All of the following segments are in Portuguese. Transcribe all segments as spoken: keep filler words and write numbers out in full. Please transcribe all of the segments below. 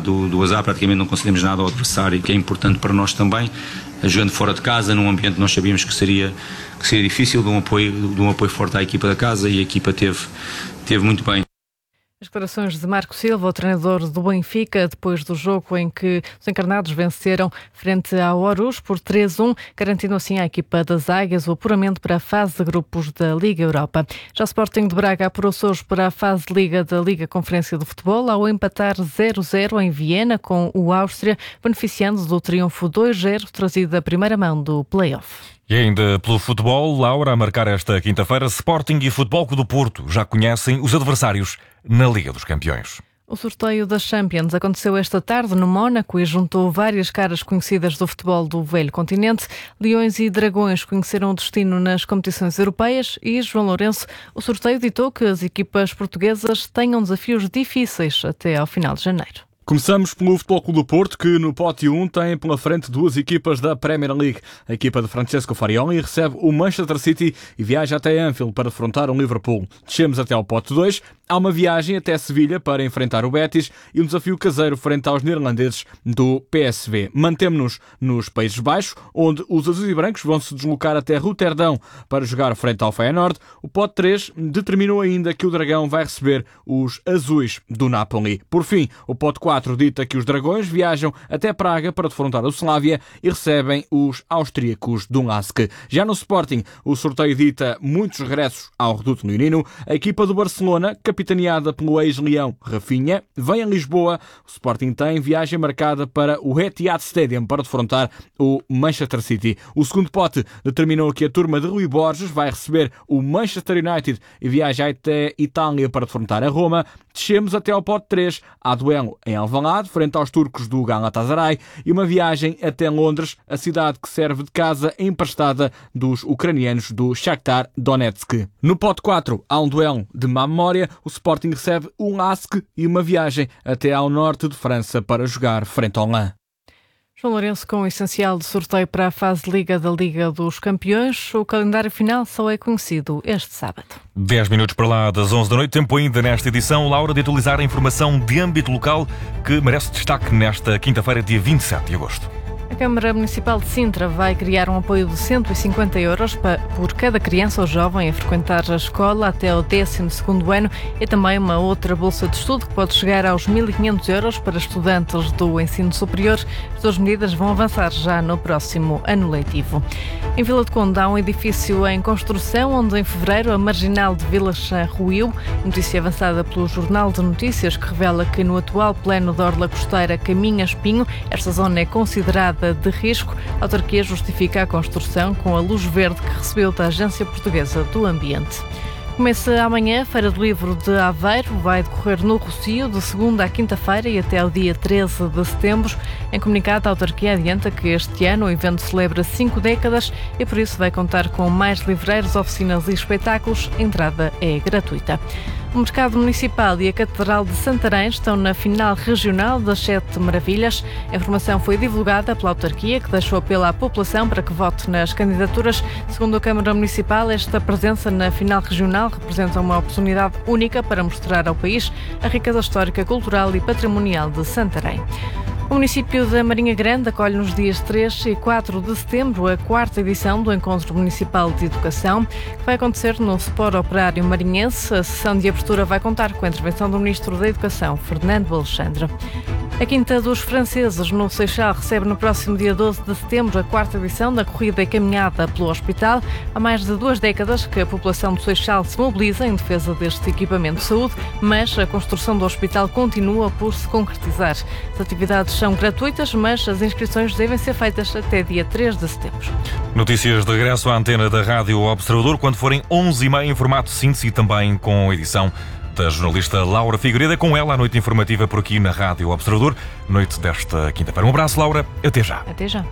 do, do azar, praticamente não concedemos nada ao adversário, que é importante para nós também, jogando fora de casa, num ambiente que nós sabíamos que seria, que seria difícil, de um, apoio, de um apoio forte à equipa da casa, e a equipa teve, teve muito bem. As declarações de Marco Silva, o treinador do Benfica, depois do jogo em que os encarnados venceram frente ao Orus por três a um, garantindo assim à equipa das Águias o apuramento para a fase de grupos da Liga Europa. Já o Sporting de Braga apurou-se hoje para a fase de Liga da Liga Conferência de Futebol ao empatar zero a zero em Viena com o Áustria, beneficiando do triunfo dois a zero trazido da primeira mão do play-off. E ainda pelo futebol, Laura, a marcar esta quinta-feira, Sporting e Futebol Clube do Porto já conhecem os adversários na Liga dos Campeões. O sorteio das Champions aconteceu esta tarde no Mónaco e juntou várias caras conhecidas do futebol do velho continente. Leões e Dragões conheceram o destino nas competições europeias e, João Lourenço, o sorteio ditou que as equipas portuguesas tenham desafios difíceis até ao final de janeiro. Começamos pelo Futebol Clube do Porto, que no pote um tem pela frente duas equipas da Premier League. A equipa de Francesco Farioli recebe o Manchester City e viaja até Anfield para defrontar o Liverpool. Descemos até ao pote dois. Há uma viagem até Sevilha para enfrentar o Betis e um desafio caseiro frente aos neerlandeses do P S V. Mantemo-nos nos Países Baixos, onde os azuis e brancos vão se deslocar até Roterdão para jogar frente ao Feyenoord. O pote três determinou ainda que o Dragão vai receber os azuis do Napoli. Por fim, o pote quatro dita que os Dragões viajam até Praga para defrontar o Slavia e recebem os austríacos do Lask. Já no Sporting, o sorteio dita muitos regressos ao reduto leonino. A equipa do Barcelona, capitaneada pelo ex-leão Rafinha, vem a Lisboa. O Sporting tem viagem marcada para o Etihad Stadium para defrontar o Manchester City. O segundo pote determinou que a turma de Rui Borges vai receber o Manchester United e viaja até Itália para defrontar a Roma. Descemos até ao pote três. Há duelo em Alvalade, frente aos turcos do Galatasaray, e uma viagem até Londres, a cidade que serve de casa emprestada dos ucranianos do Shakhtar Donetsk. No pote quatro há um duelo de má memória. O Sporting recebe o Lask e uma viagem até ao norte de França para jogar frente ao Lens. João Lourenço, com o essencial de sorteio para a fase de Liga da Liga dos Campeões, o calendário final só é conhecido este sábado. dez minutos para lá das onze da noite, tempo ainda nesta edição, Laura, de atualizar a informação de âmbito local que merece destaque nesta quinta-feira, dia vinte e sete de agosto. A Câmara Municipal de Sintra vai criar um apoio de cento e cinquenta euros por cada criança ou jovem a frequentar a escola até ao décimo segundo ano e também uma outra bolsa de estudo que pode chegar aos mil e quinhentos euros para estudantes do ensino superior. As duas medidas vão avançar já no próximo ano letivo. Em Vila de Conde há um edifício em construção onde em fevereiro a marginal de Vila Chã ruiu. Notícia avançada pelo Jornal de Notícias que revela que no atual plano da Orla Costeira Caminha Espinho, esta zona é considerada de risco. A autarquia justifica a construção com a luz verde que recebeu da Agência Portuguesa do Ambiente. Começa amanhã a Feira do Livro de Aveiro, vai decorrer no Rossio de segunda à quinta-feira e até ao dia treze de setembro. Em comunicado, a autarquia adianta que este ano o evento celebra cinco décadas e por isso vai contar com mais livreiros, oficinas e espetáculos. A entrada é gratuita. O Mercado Municipal e a Catedral de Santarém estão na final regional das Sete Maravilhas. A informação foi divulgada pela autarquia, que deixou apelo à população para que vote nas candidaturas. Segundo a Câmara Municipal, esta presença na final regional representa uma oportunidade única para mostrar ao país a riqueza histórica, cultural e patrimonial de Santarém. O município da Marinha Grande acolhe nos dias três e quatro de setembro a quarta edição do Encontro Municipal de Educação, que vai acontecer no Sport Operário Marinhense. A sessão de abertura vai contar com a intervenção do Ministro da Educação, Fernando Alexandre. A Quinta dos Franceses, no Seixal, recebe no próximo dia doze de setembro a quarta edição da corrida e caminhada pelo hospital. Há mais de duas décadas que a população do Seixal se mobiliza em defesa deste equipamento de saúde, mas a construção do hospital continua por se concretizar. As atividades são gratuitas, mas as inscrições devem ser feitas até dia três de setembro. Notícias de regresso à antena da Rádio Observador, quando forem onze e meia em formato síntese e também com a edição da jornalista Laura Figueiredo, com ela a noite informativa por aqui na Rádio Observador, noite desta quinta-feira. Um abraço, Laura, até já. Até já.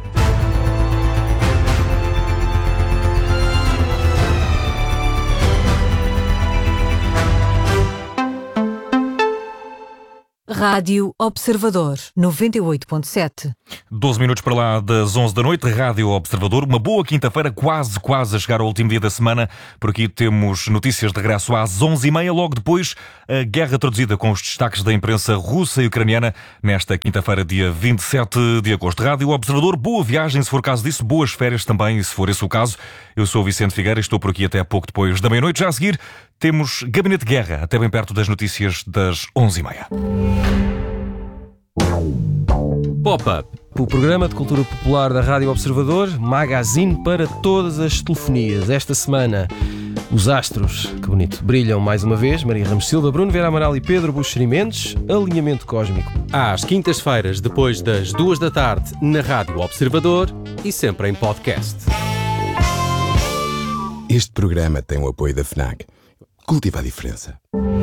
Rádio Observador, noventa e oito ponto sete. doze minutos para lá das onze da noite, Rádio Observador. Uma boa quinta-feira, quase, quase a chegar ao último dia da semana. Por aqui temos notícias de regresso às onze e meia. Logo depois, a guerra traduzida com os destaques da imprensa russa e ucraniana nesta quinta-feira, dia vinte e sete de agosto. Rádio Observador, boa viagem, se for caso disso. Boas férias também, se for esse o caso. Eu sou o Vicente Figueira e estou por aqui até pouco depois da meia-noite. Já a seguir, temos Gabinete de Guerra, até bem perto das notícias das onze e meia. Pop-Up, o programa de cultura popular da Rádio Observador, magazine para todas as telefonias. Esta semana, os astros, que bonito, brilham mais uma vez. Maria Ramos Silva, Bruno Vera Amaral e Pedro Buxeri Mendes. Alinhamento cósmico. Às quintas-feiras, depois das duas da tarde, na Rádio Observador e sempre em podcast. Este programa tem o apoio da FNAC. Cultiva a diferença.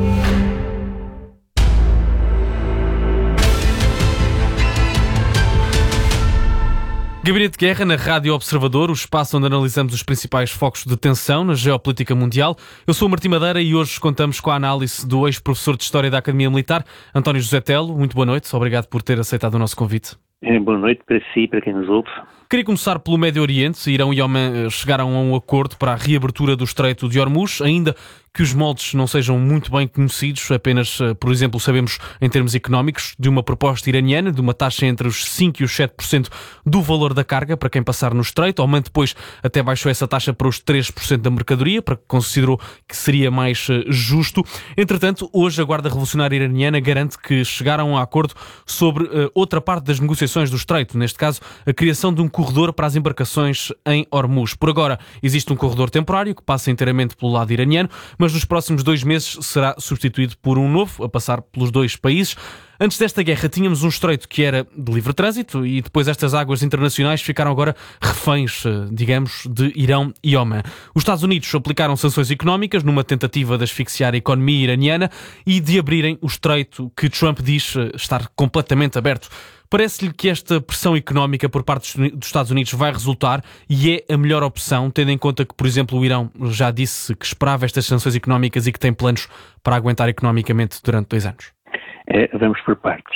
Gabinete de Guerra na Rádio Observador, o espaço onde analisamos os principais focos de tensão na geopolítica mundial. Eu sou o Martim Madeira e hoje contamos com a análise do ex-professor de História da Academia Militar, António José Telo. Muito boa noite, obrigado por ter aceitado o nosso convite. Boa noite para si e para quem nos ouve. Queria começar pelo Médio Oriente. Irão e Omã chegaram a um acordo para a reabertura do Estreito de Hormuz, ainda que os moldes não sejam muito bem conhecidos, apenas, por exemplo, sabemos em termos económicos de uma proposta iraniana de uma taxa entre os cinco por cento e os sete por cento do valor da carga para quem passar no Estreito. Omã depois até baixou essa taxa para os três por cento da mercadoria, para que considerou que seria mais justo. Entretanto, hoje a Guarda Revolucionária Iraniana garante que chegaram a um acordo sobre uh, outra parte das negociações do Estreito, neste caso a criação de um corredor para as embarcações em Hormuz. Por agora existe um corredor temporário que passa inteiramente pelo lado iraniano, mas nos próximos dois meses será substituído por um novo, a passar pelos dois países. Antes desta guerra tínhamos um estreito que era de livre trânsito e depois estas águas internacionais ficaram agora reféns, digamos, de Irão e Omã. Os Estados Unidos aplicaram sanções económicas numa tentativa de asfixiar a economia iraniana e de abrirem o estreito que Trump diz estar completamente aberto. Parece-lhe que esta pressão económica por parte dos Estados Unidos vai resultar e é a melhor opção, tendo em conta que, por exemplo, o Irão já disse que esperava estas sanções económicas e que tem planos para aguentar economicamente durante dois anos? É, vamos por partes.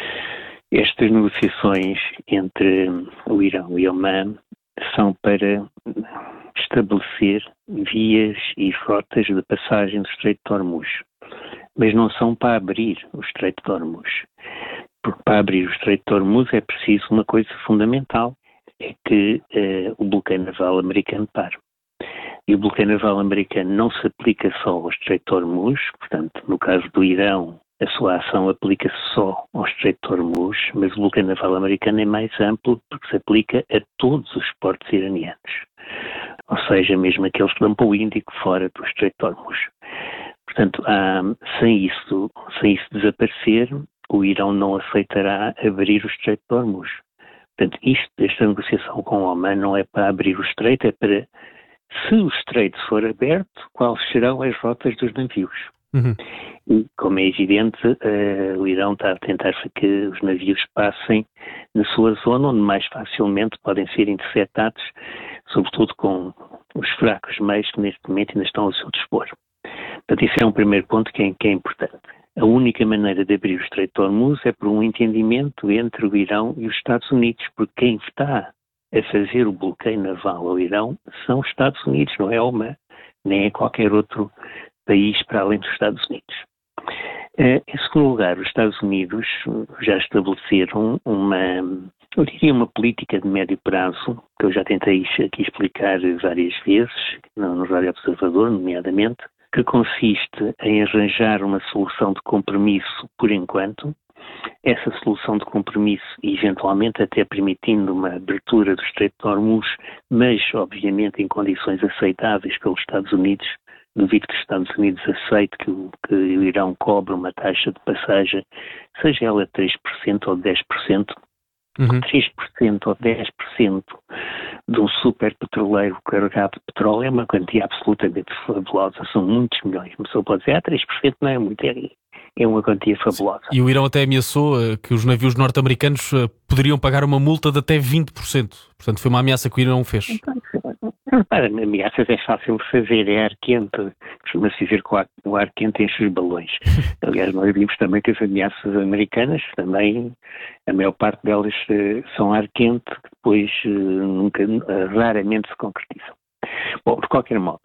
Estas negociações entre o Irão e Omã são para estabelecer vias e rotas de passagem do Estreito de Hormuz, mas não são para abrir o Estreito de Hormuz. Porque para abrir o Estreito de Hormuz é preciso uma coisa fundamental, é que uh, o bloqueio naval americano pare. E o bloqueio naval americano não se aplica só ao Estreito de Hormuz, portanto, no caso do Irão, a sua ação aplica-se só ao Estreito de Hormuz, mas o bloqueio naval americano é mais amplo porque se aplica a todos os portos iranianos. Ou seja, mesmo aqueles que dão para o Índico fora do Estreito de Hormuz. Portanto, há, sem, isso, sem isso desaparecer, o Irão não aceitará abrir o Estreito de Hormuz. Portanto, isto, esta negociação com o Omã não é para abrir o Estreito, é para, se o Estreito for aberto, quais serão as rotas dos navios. Uhum. E, como é evidente, uh, o Irão está a tentar que os navios passem na sua zona, onde mais facilmente podem ser interceptados, sobretudo com os fracos meios que neste momento ainda estão ao seu dispor. Portanto, isso é um primeiro ponto que é, que é importante. A única maneira de abrir o Estreito de Hormuz é por um entendimento entre o Irão e os Estados Unidos, porque quem está a fazer o bloqueio naval ao Irão são os Estados Unidos, não é Omã, nem é qualquer outro país para além dos Estados Unidos. Em segundo lugar, os Estados Unidos já estabeleceram uma, eu diria uma política de médio prazo, que eu já tentei aqui explicar várias vezes, no Rádio Observador, nomeadamente, que consiste em arranjar uma solução de compromisso por enquanto, essa solução de compromisso eventualmente até permitindo uma abertura do Estreito de Hormuz, mas obviamente em condições aceitáveis pelos Estados Unidos. Duvido que os Estados Unidos aceitem que o, que o Irão cobre uma taxa de passagem, seja ela três por cento ou dez por cento, uhum. três por cento ou dez por cento de um super petroleiro carregado de petróleo é uma quantia absolutamente fabulosa, são muitos milhões. Uma pessoa pode dizer, ah, três por cento não é muito, é, é uma quantia fabulosa. E o Irão até ameaçou uh, que os navios norte-americanos uh, poderiam pagar uma multa de até vinte por cento. Portanto, foi uma ameaça que o Irão fez. É Repara, ameaças é fácil de fazer, é ar quente. Costuma-se dizer que o ar, o ar quente enche os balões. Aliás, nós vimos também que as ameaças americanas, também, a maior parte delas uh, são ar quente, que depois uh, nunca, uh, raramente se concretizam. Bom, de qualquer modo,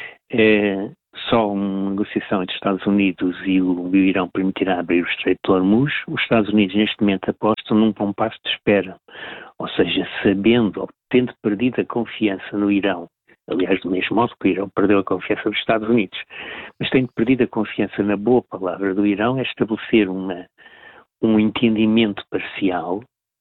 uh, só uma negociação entre os Estados Unidos e o, e o Irão permitirá abrir o Estreito de Hormuz. Os Estados Unidos, neste momento, apostam num compasso de espera. Ou seja, sabendo, ou tendo perdido a confiança no Irão, aliás, do mesmo modo que o Irão perdeu a confiança dos Estados Unidos, mas tendo perdido a confiança na boa palavra do Irão, é estabelecer uma, um entendimento parcial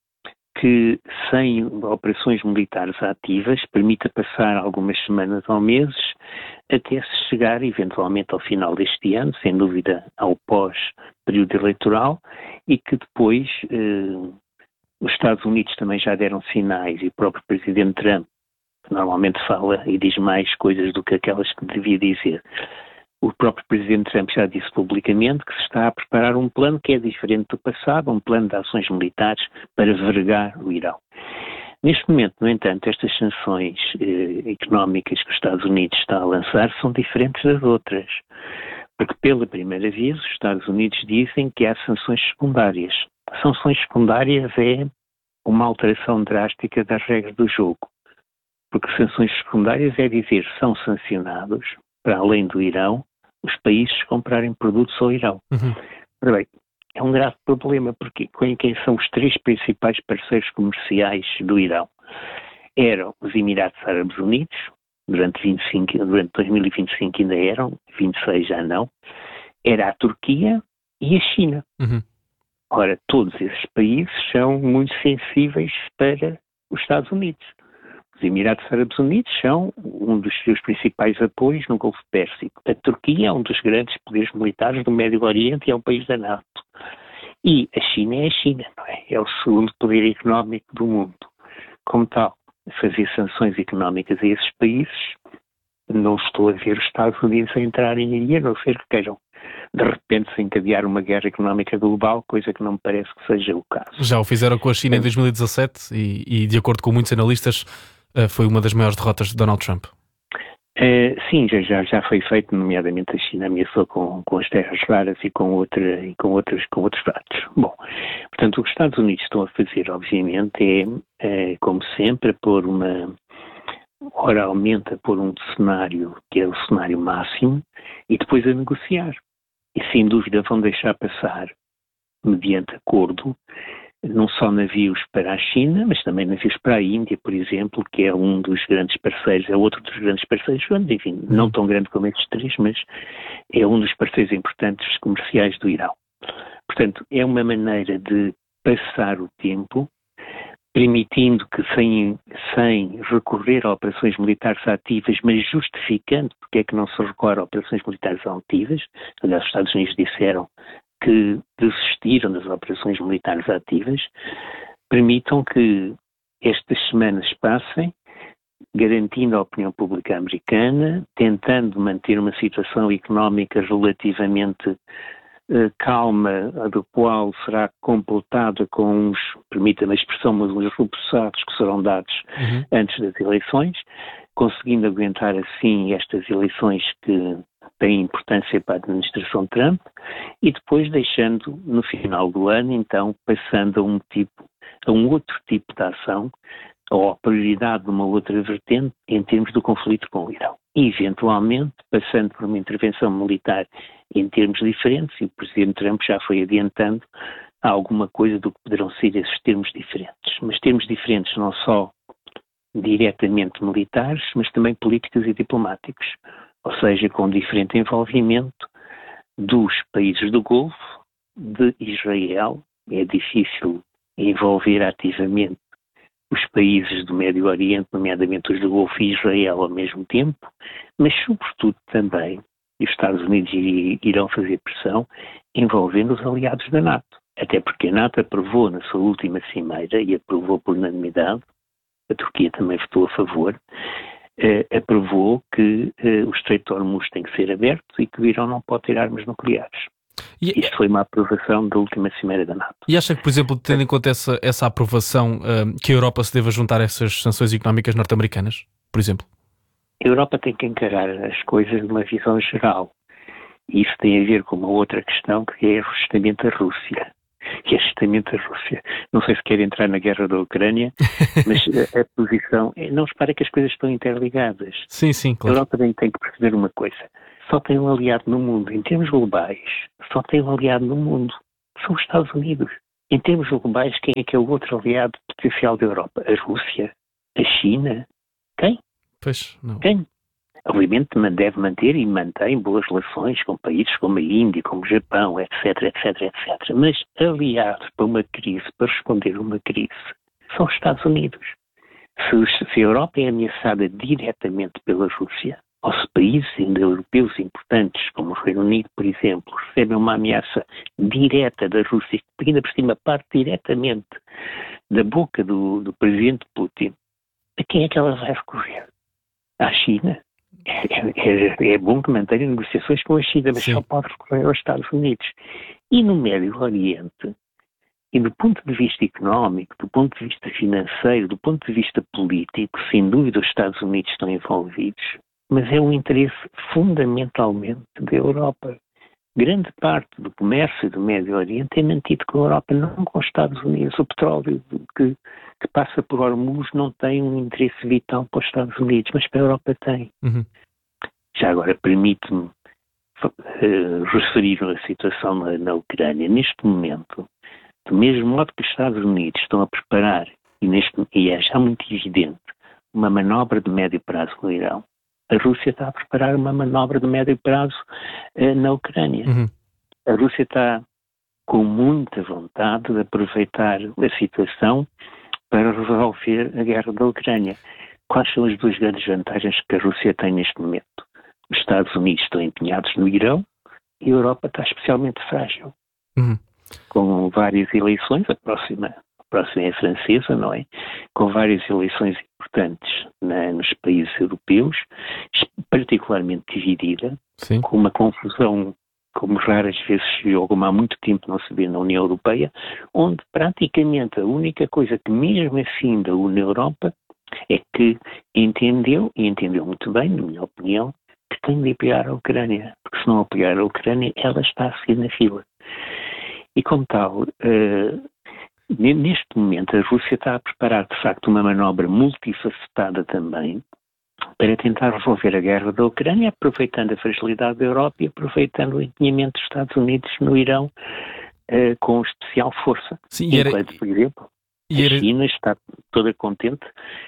que, sem operações militares ativas, permita passar algumas semanas ou meses até se chegar, eventualmente, ao final deste ano, sem dúvida, ao pós-período eleitoral, e que depois eh, os Estados Unidos também já deram sinais, e o próprio Presidente Trump, que normalmente fala e diz mais coisas do que aquelas que devia dizer. O próprio Presidente Trump já disse publicamente que se está a preparar um plano que é diferente do passado, um plano de ações militares para vergar o Irão. Neste momento, no entanto, estas sanções eh, económicas que os Estados Unidos está a lançar são diferentes das outras. Porque pela primeira vez os Estados Unidos dizem que há sanções secundárias. Sanções secundárias é uma alteração drástica das regras do jogo. Porque sanções secundárias é dizer são sancionados, para além do Irão, os países comprarem produtos ao Irão. Uhum. Ora bem, é um grave problema, porque quem são os três principais parceiros comerciais do Irão? Eram os Emirados Árabes Unidos, durante, vinte e cinco, durante dois mil e vinte e cinco ainda eram, vinte e seis já não, era a Turquia e a China. Uhum. Ora, todos esses países são muito sensíveis para os Estados Unidos. Os Emirados Árabes Unidos são um dos seus principais apoios no Golfo Pérsico. A Turquia é um dos grandes poderes militares do Médio Oriente e é um país da NATO. E a China é a China, não é? É o segundo poder económico do mundo. Como tal, fazer sanções económicas a esses países, não estou a ver os Estados Unidos a entrarem aí, a não ser que queiram, de repente, se encadear uma guerra económica global, coisa que não me parece que seja o caso. Já o fizeram com a China em dois mil e dezassete e, e de acordo com muitos analistas, foi uma das maiores derrotas de Donald Trump. Uh, sim, já, já, já foi feito, nomeadamente a China ameaçou com, com as terras raras e com, outra, e com, outros, com outros fatos. Bom, portanto, o que os Estados Unidos estão a fazer, obviamente, é, é como sempre, pôr uma, oralmente, a pôr um cenário que é o cenário máximo e depois a negociar. E sem dúvida vão deixar passar, mediante acordo, não só navios para a China, mas também navios para a Índia, por exemplo, que é um dos grandes parceiros, é outro dos grandes parceiros, enfim, não tão grande como estes três, mas é um dos parceiros importantes comerciais do Irão. Portanto, é uma maneira de passar o tempo, permitindo que, sem, sem recorrer a operações militares ativas, mas justificando porque é que não se recorre a operações militares ativas, aliás, os Estados Unidos disseram que desistiram das operações militares ativas, permitam que estas semanas passem, garantindo a opinião pública americana, tentando manter uma situação económica relativamente uh, calma, do qual será completada com uns, permita-me a expressão, mas uns repousados que serão dados uhum. antes das eleições, conseguindo aguentar assim estas eleições que têm importância para a administração Trump e depois deixando no final do ano, então, passando a um tipo, a um outro tipo de ação ou a prioridade de uma outra vertente em termos do conflito com o Irão. E, eventualmente, passando por uma intervenção militar em termos diferentes, e o Presidente Trump já foi adiantando alguma coisa do que poderão ser esses termos diferentes. Mas termos diferentes não só diretamente militares, mas também políticos e diplomáticos, ou seja, com diferente envolvimento dos países do Golfo, de Israel. É difícil envolver ativamente os países do Médio Oriente, nomeadamente os do Golfo e Israel ao mesmo tempo, mas sobretudo também, e os Estados Unidos irão fazer pressão, envolvendo os aliados da NATO. Até porque a NATO aprovou na sua última cimeira, e aprovou por unanimidade, a Turquia também votou a favor, eh, aprovou que eh, o Estreito de Hormuz tem que ser aberto e que o Irão não pode ter armas nucleares. E, Isto foi uma aprovação da última cimeira da NATO. E acha que, por exemplo, tendo em conta essa, essa aprovação, uh, que a Europa se deva juntar a essas sanções económicas norte-americanas, por exemplo? A Europa tem que encarar as coisas numa visão geral. E isso tem a ver com uma outra questão, que é justamente a Rússia. Que é justamente a Rússia. Não sei se quer entrar na guerra da Ucrânia, mas a, a posição... Não repara que as coisas estão interligadas. Sim, sim, claro. A Europa tem, tem que perceber uma coisa. Só tem um aliado no mundo. Em termos globais, só tem um aliado no mundo. São os Estados Unidos. Em termos globais, quem é que é o outro aliado potencial da Europa? A Rússia? A China? Quem? Pois, não. Quem? Obviamente deve manter e mantém boas relações com países como a Índia, como o Japão, etc, etc, etcétera. Mas aliados para uma crise, para responder a uma crise, são os Estados Unidos. Se, se a Europa é ameaçada diretamente pela Rússia, ou se países ainda europeus importantes, como o Reino Unido, por exemplo, recebem uma ameaça direta da Rússia, que ainda por cima parte diretamente da boca do, do presidente Putin, a quem é que ela vai recorrer? À China? É, é, é bom que mantenha negociações com a China, mas Sim. só pode recorrer aos Estados Unidos. E no Médio Oriente, e do ponto de vista económico, do ponto de vista financeiro, do ponto de vista político, sem dúvida os Estados Unidos estão envolvidos, mas é um interesse fundamentalmente da Europa. Grande parte do comércio do Médio Oriente é mantido com a Europa, não com os Estados Unidos. O petróleo que, que passa por Hormuz não tem um interesse vital para os Estados Unidos, mas para a Europa tem. Uhum. Já agora, permite-me uh, referir a situação na, na Ucrânia. Neste momento, do mesmo modo que os Estados Unidos estão a preparar, e, neste, e é já muito evidente, uma manobra de médio prazo no Irão, a Rússia está a preparar uma manobra de médio prazo uh, na Ucrânia. Uhum. A Rússia está com muita vontade de aproveitar a situação para resolver a guerra da Ucrânia. Quais são as duas grandes vantagens que a Rússia tem neste momento? Os Estados Unidos estão empenhados no Irão e a Europa está especialmente frágil. Uhum. Com várias eleições, a próxima, a próxima é a francesa, não é? Com várias eleições importantes na, nos países europeus, particularmente dividida, Sim. com uma confusão como raras vezes se viu, como há muito tempo não se vê na União Europeia, onde praticamente a única coisa que mesmo assim da une a Europa é que entendeu, e entendeu muito bem, na minha opinião, que tem de apoiar a Ucrânia, porque se não apoiar a Ucrânia, ela está a seguir na fila. E como tal, uh, neste momento a Rússia está a preparar de facto uma manobra multifacetada também, para tentar resolver a guerra da Ucrânia, aproveitando a fragilidade da Europa e aproveitando o empenhamento dos Estados Unidos no Irão uh, com especial força. Sim, e era... Enquanto, por exemplo, E era... a China está toda contente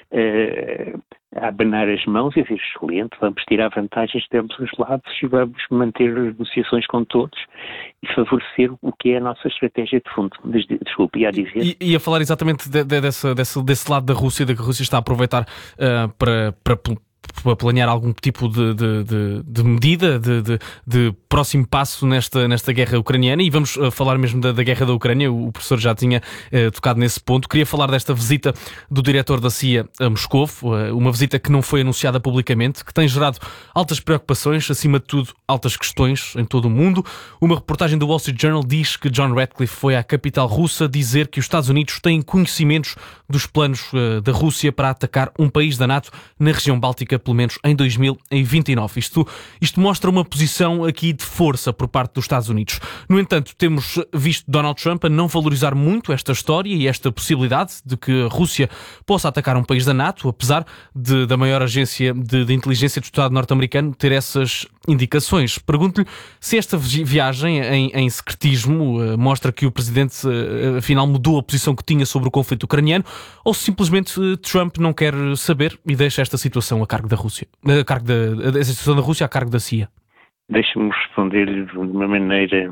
uh, a abanar as mãos e dizer, excelente, vamos tirar vantagens de ambos os lados e vamos manter as negociações com todos e favorecer o que é a nossa estratégia de fundo. Mas, desculpe, ia dizer... I, ia falar exatamente de, de, dessa, desse, desse lado da Rússia, da que a Rússia está a aproveitar uh, para... para para planear algum tipo de, de, de, de medida, de, de, de próximo passo nesta, nesta guerra ucraniana, e vamos uh, falar mesmo da, da guerra da Ucrânia. O, o professor já tinha uh, tocado nesse ponto. Queria falar desta visita do diretor da C I A a Moscou, uh, uma visita que não foi anunciada publicamente, que tem gerado altas preocupações, acima de tudo altas questões em todo o mundo. Uma reportagem do Wall Street Journal diz que John Ratcliffe foi à capital russa dizer que os Estados Unidos têm conhecimentos dos planos uh, da Rússia para atacar um país da NATO na região báltica, pelo menos em dois mil e vinte e nove. Isto, isto mostra uma posição aqui de força por parte dos Estados Unidos. No entanto, temos visto Donald Trump a não valorizar muito esta história e esta possibilidade de que a Rússia possa atacar um país da NATO, apesar de, da maior agência de, de inteligência do Estado norte-americano ter essas indicações. Pergunto-lhe se esta viagem em, em secretismo uh, mostra que o presidente uh, afinal mudou a posição que tinha sobre o conflito ucraniano, ou se simplesmente uh, Trump não quer saber e deixa esta situação a cargo da Rússia, a cargo da, a situação da Rússia a cargo da C I A. Deixa-me responder-lhe de uma maneira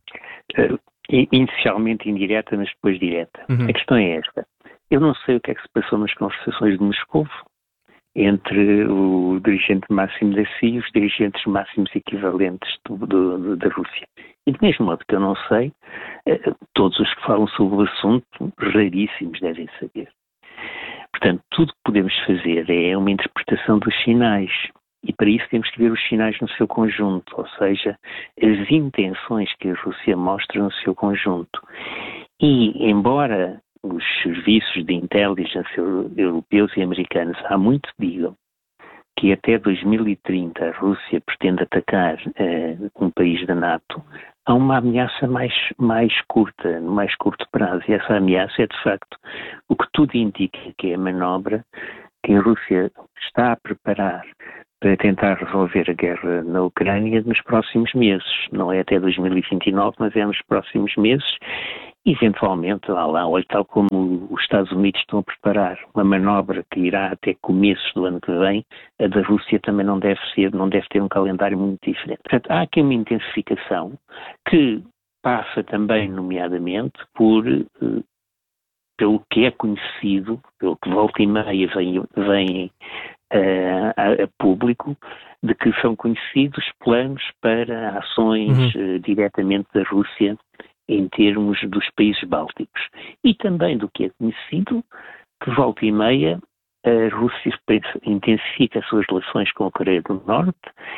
uh, inicialmente indireta, mas depois direta. Uhum. A questão é esta. Eu não sei o que é que se passou nas conversações de Moscou entre o dirigente máximo da C I A e os dirigentes máximos equivalentes do, do, da Rússia. E do mesmo modo que eu não sei, uh, todos os que falam sobre o assunto, raríssimos devem saber. Portanto, tudo que podemos fazer é uma interpretação dos sinais. E para isso temos que ver os sinais no seu conjunto, ou seja, as intenções que a Rússia mostra no seu conjunto. E, embora os serviços de inteligência europeus e americanos há muito digam que até dois mil e trinta a Rússia pretende atacar uh, um país da NATO, há uma ameaça mais, mais curta, no mais curto prazo. E essa ameaça é, de facto, o que tudo indica que é a manobra que a Rússia está a preparar para tentar resolver a guerra na Ucrânia nos próximos meses. Não é até dois mil e vinte e nove, mas é nos próximos meses. Eventualmente, lá, lá, olha, tal como os Estados Unidos estão a preparar uma manobra que irá até começos do ano que vem, a da Rússia também não deve ser, não deve ter um calendário muito diferente. Portanto, há aqui uma intensificação que passa também, nomeadamente, por, eh, pelo que é conhecido, pelo que volta e meia vem, vem eh, a, a público, de que são conhecidos planos para ações uhum. eh, diretamente da Rússia em termos dos países bálticos. E também do que é conhecido, que volta e meia a Rússia intensifica as suas relações com a Coreia do Norte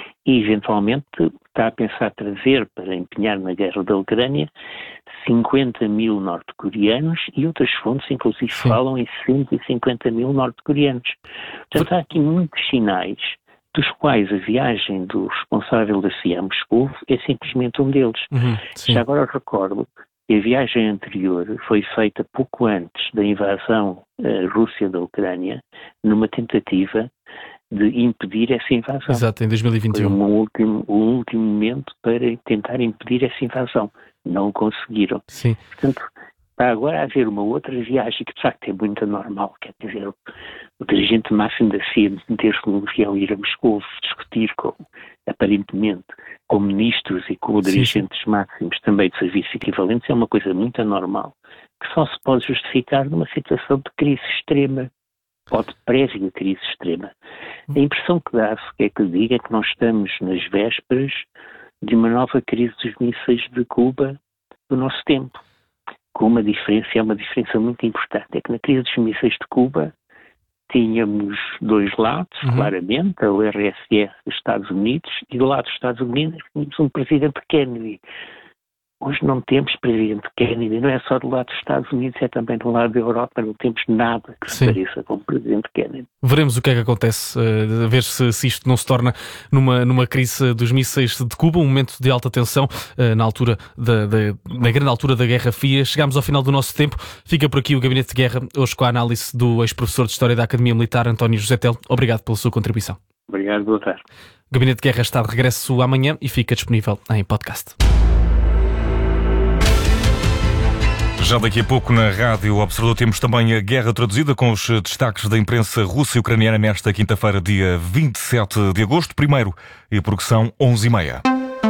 e eventualmente está a pensar trazer para empenhar na guerra da Ucrânia cinquenta mil norte-coreanos e outras fontes inclusive Sim. falam em cento e cinquenta mil norte-coreanos. Portanto, há aqui muitos sinais dos quais a viagem do responsável da C I A a Moscou é simplesmente um deles. Uhum, Já agora recordo que a viagem anterior foi feita pouco antes da invasão uh, Rússia da Ucrânia, numa tentativa de impedir essa invasão. Exato, em dois mil e vinte e um. Foi um último, um último momento para tentar impedir essa invasão. Não o conseguiram. Sim. Portanto, está agora a haver uma outra viagem que de facto é muito anormal, quer dizer, o, o dirigente máximo da C I A meter-se num avião e ir a Moscou discutir com, aparentemente, com ministros e com dirigentes sim, sim. máximos também de serviços equivalentes é uma coisa muito anormal, que só se pode justificar numa situação de crise extrema, ou de prévia crise extrema. A impressão que dá-se, que é que diga, é que nós estamos nas vésperas de uma nova crise dos mísseis de Cuba do nosso tempo. Com uma diferença, é uma diferença muito importante, é que na crise dos mísseis de Cuba tínhamos dois lados, uhum. claramente, a U R S S dos Estados Unidos, e do lado dos Estados Unidos tínhamos um presidente Kennedy. Hoje não temos presidente Kennedy, não é só do lado dos Estados Unidos, é também do lado da Europa, não temos nada que se pareça com o presidente Kennedy. Veremos o que é que acontece, uh, a ver se, se isto não se torna numa, numa crise dos mísseis de Cuba, um momento de alta tensão uh, na altura da, da, na grande altura da Guerra Fria. Chegámos ao final do nosso tempo, fica por aqui o Gabinete de Guerra, hoje com a análise do ex-professor de História da Academia Militar, António José Tel. Obrigado pela sua contribuição. Obrigado, boa tarde. O Gabinete de Guerra está de regresso amanhã e fica disponível em podcast. Já daqui a pouco na Rádio Observador temos também a Guerra Traduzida com os destaques da imprensa russa e ucraniana nesta quinta-feira, dia vinte e sete de agosto. Primeiro, e porque são onze e meia.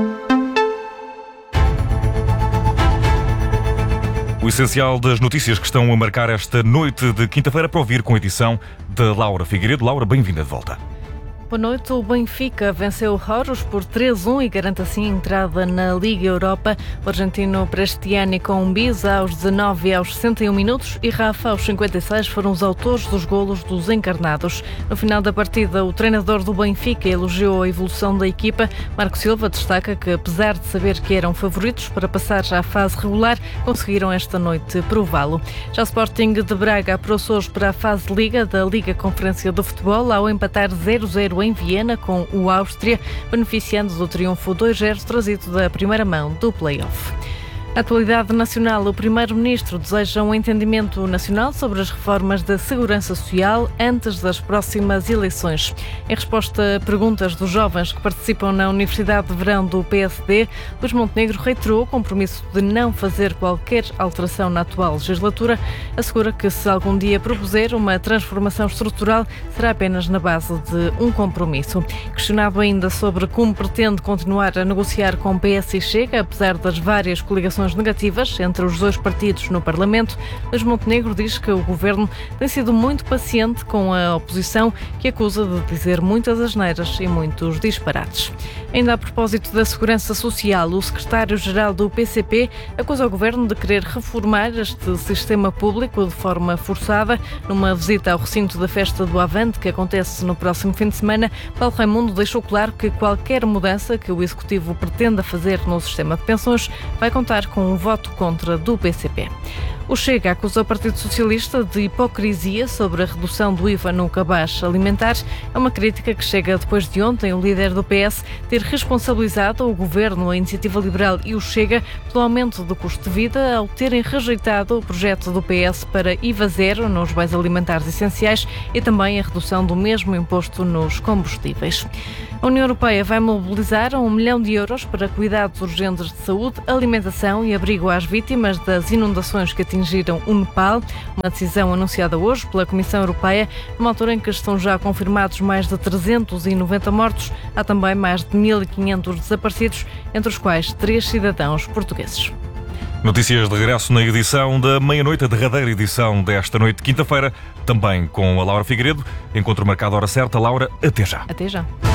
O essencial das notícias que estão a marcar esta noite de quinta-feira para ouvir com a edição da Laura Figueiredo. Laura, bem-vinda de volta. Boa noite. O Benfica venceu o Horus por três a um e garante assim entrada na Liga Europa. O argentino Prestiani com um bis aos dezanove e aos sessenta e um minutos e Rafa aos cinquenta e seis foram os autores dos golos dos encarnados. No final da partida, o treinador do Benfica elogiou a evolução da equipa. Marco Silva destaca que, apesar de saber que eram favoritos para passar já à fase regular, conseguiram esta noite prová-lo. Já o Sporting de Braga apurou-se hoje para a fase de Liga da Liga Conferência do Futebol ao empatar zero a zero em Viena com o Áustria, beneficiando do triunfo dois a zero trazido da primeira mão do play-off. Na atualidade nacional, o Primeiro-Ministro deseja um entendimento nacional sobre as reformas da Segurança Social antes das próximas eleições. Em resposta a perguntas dos jovens que participam na Universidade de Verão do P S D, Luís Montenegro reiterou o compromisso de não fazer qualquer alteração na atual legislatura. Assegura que se algum dia propuser uma transformação estrutural, será apenas na base de um compromisso. Questionado ainda sobre como pretende continuar a negociar com P S e Chega, apesar das várias coligações negativas entre os dois partidos no Parlamento, mas Montenegro diz que o governo tem sido muito paciente com a oposição, que acusa de dizer muitas asneiras e muitos disparates. Ainda a propósito da Segurança Social, o secretário-geral do P C P acusa o governo de querer reformar este sistema público de forma forçada. Numa visita ao recinto da Festa do Avante, que acontece no próximo fim de semana, Paulo Raimundo deixou claro que qualquer mudança que o Executivo pretenda fazer no sistema de pensões vai contar com um voto contra do P C P. O Chega acusa o Partido Socialista de hipocrisia sobre a redução do I V A no cabaz alimentar. É uma crítica que chega depois de ontem o líder do P S ter responsabilizado o Governo, a Iniciativa Liberal e o Chega pelo aumento do custo de vida ao terem rejeitado o projeto do P S para I V A zero nos bens alimentares essenciais e também a redução do mesmo imposto nos combustíveis. A União Europeia vai mobilizar um milhão de euros para cuidados urgentes de saúde, alimentação e abrigo às vítimas das inundações que atingiram o Nepal. Uma decisão anunciada hoje pela Comissão Europeia, numa altura em que estão já confirmados mais de trezentos e noventa mortos. Há também mais de mil e quinhentos desaparecidos, entre os quais três cidadãos portugueses. Notícias de regresso na edição da meia-noite, a derradeira edição desta noite de quinta-feira, também com a Laura Figueiredo. Encontro marcado à hora certa. Laura, até já. Até já.